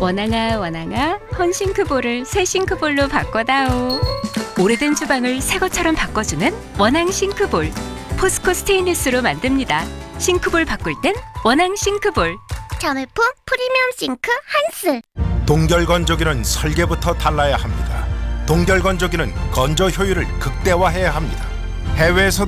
원앙아 원앙아 헌싱크볼을 새 싱크볼로 바꿔다오. 오래된 주방을 새 것처럼 바꿔주는 원앙 싱크볼. 포스코 스테인리스로 만듭니다. 싱크볼 바꿀 땐 원앙 싱크볼. 자매품 프리미엄 싱크 한스. 동결 건조기는 설계부터 달라야 합니다. 동결 건조기는 건조 효율을 극대화해야 합니다. 해외에서